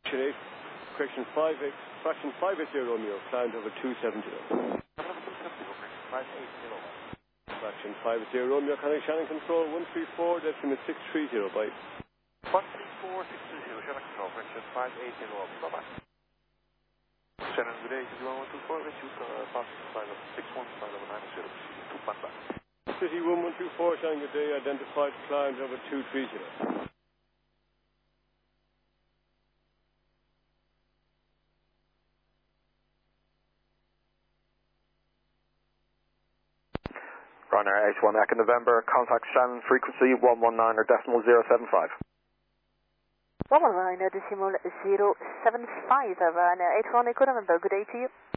correction 5X, fraction 580 Romeo, client over 270. Fraction 580 Romeo, Connex Shannon Control 134, definite 630, bye. 134, 630, Shannon Control, fraction 580 Romeo, bye-bye. Shannon, good day, 124, let's use passing flight of 6150, to Panda. City 1124, Shannon, good day, identified client over 230. Ryanair H1 Echo November, contact Shannon, frequency 119 or decimal 075. 119 or decimal 075, Ryanair H1 Echo November, good day to you.